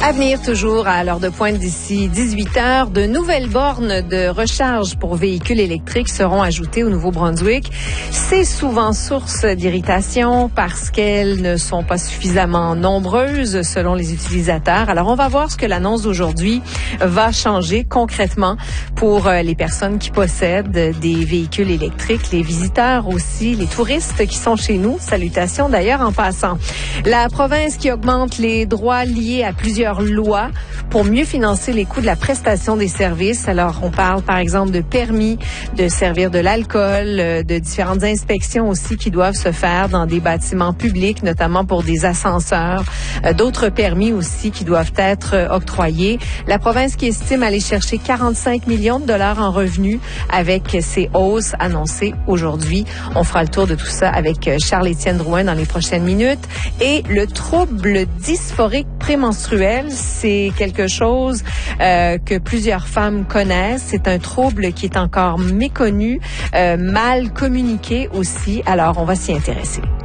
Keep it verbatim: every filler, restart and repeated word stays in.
À venir toujours à l'heure de pointe d'ici dix-huit heures, de nouvelles bornes de recharge pour véhicules électriques seront ajoutées au Nouveau-Brunswick. C'est souvent source d'irritation parce qu'elles ne sont pas suffisamment nombreuses selon les utilisateurs. Alors, on va voir ce que l'annonce d'aujourd'hui va changer concrètement pour les personnes qui possèdent des véhicules électriques, les visiteurs aussi, les touristes qui sont chez nous. Salutations d'ailleurs en passant. La province qui augmente les droits liés à plusieurs lois pour mieux financer les coûts de la prestation des services. Alors, on parle par exemple de permis de servir de l'alcool, de différentes inspections aussi qui doivent se faire dans des bâtiments publics, notamment pour des ascenseurs, d'autres permis aussi qui doivent être octroyés. La province qui estime aller chercher quarante-cinq millions de dollars en revenus avec ces hausses annoncées aujourd'hui. On fera le tour de tout ça avec Charles-Étienne Drouin dans les prochaines minutes. Et le trouble dysphorique prémenstruel, c'est quelque chose euh, que plusieurs femmes connaissent. C'est un trouble qui est encore méconnu, euh, mal communiqué aussi. Alors, on va s'y intéresser.